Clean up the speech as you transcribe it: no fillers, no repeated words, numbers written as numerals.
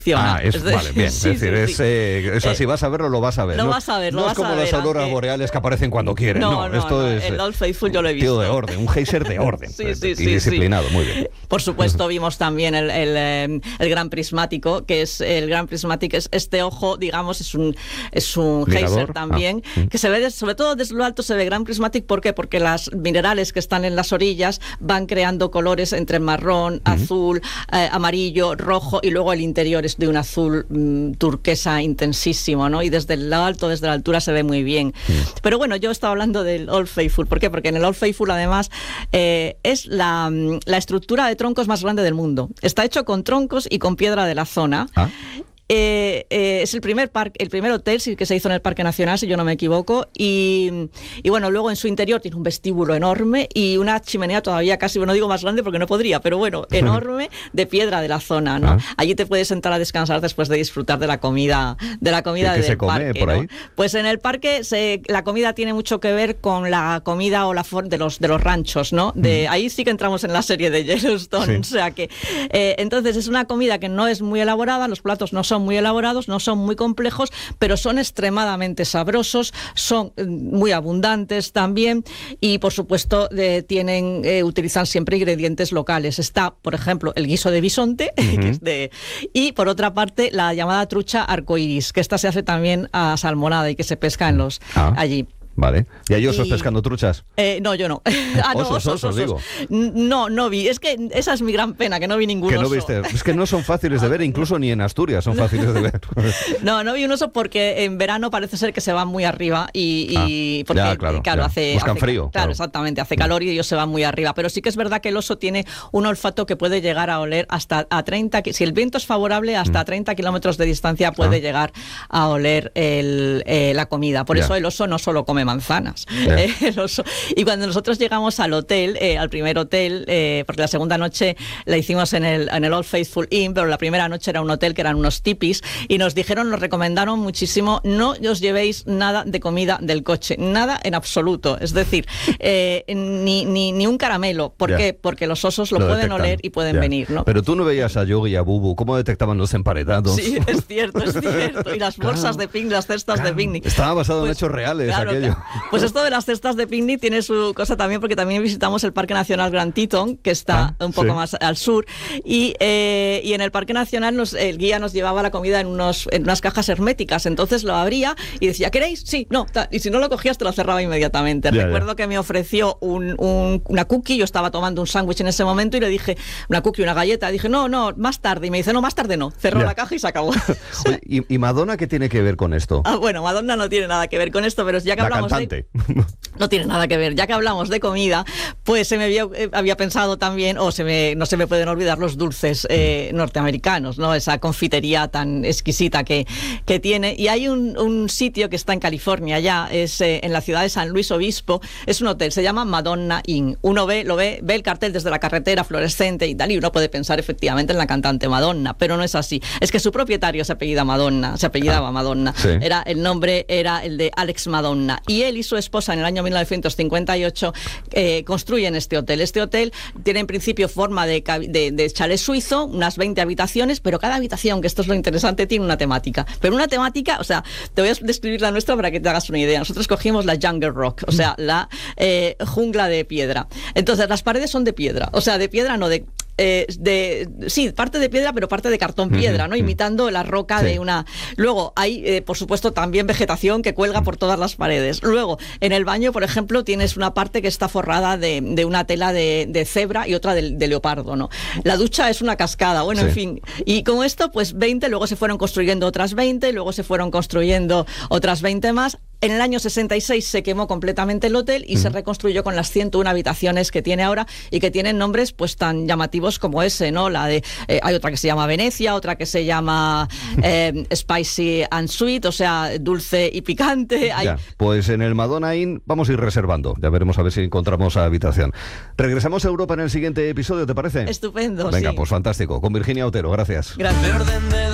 Vale, bien. Sí, es decir, sí. o sea, si vas a verlo, lo vas a ver. Lo ¿no? vas a ver, lo no vas es como a ver, las auroras aunque... boreales que aparecen cuando quieren. Esto es el Old Faithful yo lo he visto. tío de orden, un geyser de orden. Sí, y disciplinado, muy bien. Por supuesto, vimos también el Gran Prismático, que es el Gran Prismatic, es este ojo, digamos, es un geyser también, que se ve, sobre todo desde lo alto se ve Gran Prismatic. ¿Por qué? Porque las minerales que están en las orillas van creando colores entre marrón, azul, amarillo, rojo, y luego el interior es de un azul turquesa intensísimo, ¿no? Y desde el alto, desde la altura se ve muy bien. Pero bueno, yo estaba hablando del Old Faithful. ¿Por qué? Porque en el Old Faithful además es la estructura de troncos más grande del mundo. Está hecho con troncos y con piedra de la zona. Es el primer hotel que se hizo en el Parque Nacional, si yo no me equivoco, y bueno, luego en su interior tiene un vestíbulo enorme y una chimenea todavía casi, bueno, no digo más grande porque no podría, pero bueno, enorme, de piedra de la zona, ¿no? Allí te puedes sentar a descansar después de disfrutar de la comida del ¿Qué se come parque, por ahí? ¿no? Pues en el parque la comida tiene mucho que ver con la comida o de los ranchos, ¿no? Ahí sí que entramos en la serie de Yellowstone, o sea que entonces es una comida que no es muy elaborada, los platos no son muy elaborados, no son muy complejos, pero son extremadamente sabrosos, son muy abundantes también, y por supuesto utilizan siempre ingredientes locales. Está, por ejemplo, el guiso de bisonte, y por otra parte la llamada trucha arcoiris, que esta se hace también a salmonada y que se pesca allí. Vale. ¿Y hay osos pescando truchas? No, yo no. Osos, digo. No vi. Es que esa es mi gran pena, que no vi ningún oso. Viste. Es que no son fáciles de ver, incluso ni en Asturias son fáciles de ver. No vi un oso porque en verano parece ser que se van muy arriba porque, claro, buscan frío. Claro, exactamente, hace calor y ellos se van muy arriba. Pero sí que es verdad que el oso tiene un olfato que puede llegar a oler hasta a 30, si el viento es favorable, hasta 30 kilómetros de distancia puede llegar a oler la comida. Por eso el oso no solo come manzanas. El oso. Y cuando nosotros llegamos al hotel, al primer hotel, porque la segunda noche la hicimos en el Old Faithful Inn, pero la primera noche era un hotel que eran unos tipis, y nos recomendaron muchísimo, no os llevéis nada de comida del coche, nada en absoluto. Es decir, ni un caramelo. ¿Por qué? Porque los osos lo pueden detectan. Oler y pueden venir, ¿no? Pero tú no veías a Yogi y a Bubu, ¿cómo detectaban los emparedados? Sí, es cierto. Y las bolsas de picnic, las cestas de picnic. Estaba basado en hechos reales aquello. Pues esto de las cestas de picnic tiene su cosa también, porque también visitamos el Parque Nacional Grand Teton, que está un poco más al sur, y en el Parque Nacional el guía nos llevaba la comida en unas cajas herméticas. Entonces lo abría y decía, ¿queréis? Sí, no, y si no lo cogías te lo cerraba inmediatamente. Recuerdo que me ofreció una cookie, yo estaba tomando un sándwich en ese momento y le dije, una cookie, una galleta, dije, no, más tarde, y me dice, no, más tarde no, cerró la caja y se acabó. Oye, ¿y Madonna qué tiene que ver con esto? Bueno, Madonna no tiene nada que ver con esto, pero ya que hablamos no tiene nada que ver. Ya que hablamos de comida, pues se me había pensado también, no se me pueden olvidar los dulces norteamericanos, ¿no? Esa confitería tan exquisita que tiene. Y hay un sitio que está en California, ya es en la ciudad de San Luis Obispo. Es un hotel, se llama Madonna Inn. Uno ve el cartel desde la carretera fluorescente y tal, y uno puede pensar efectivamente en la cantante Madonna, pero no es así. Es que su propietario se apellidaba Madonna. Sí. El nombre era el de Alex Madonna, y él y su esposa en el año 1958 construyen este hotel. Este hotel tiene en principio forma de chalet suizo, unas 20 habitaciones, pero cada habitación, que esto es lo interesante, tiene una temática. Pero una temática, o sea, te voy a describir la nuestra para que te hagas una idea. Nosotros cogimos la Jungle Rock, o sea, la jungla de piedra. Entonces, las paredes son de piedra, o sea, de piedra no de... sí, parte de piedra, pero parte de cartón piedra, ¿no? Imitando la roca de una... Luego hay, por supuesto, también vegetación que cuelga por todas las paredes. Luego, en el baño, por ejemplo, tienes una parte que está forrada de una tela de cebra y otra de leopardo, ¿no? La ducha es una cascada, bueno, en fin. Y con esto, pues 20, luego se fueron construyendo otras 20, luego se fueron construyendo otras 20 más. En el año 66 se quemó completamente el hotel y se reconstruyó con las 101 habitaciones que tiene ahora, y que tienen nombres pues tan llamativos como ese, ¿no? Hay otra que se llama Venecia, otra que se llama Spicy and Sweet, o sea, dulce y picante. Pues en el Madonna Inn vamos a ir reservando, ya veremos a ver si encontramos habitación. Regresamos a Europa en el siguiente episodio, ¿te parece? Estupendo, Venga, pues fantástico. Con Virginia Otero, gracias. Gracias.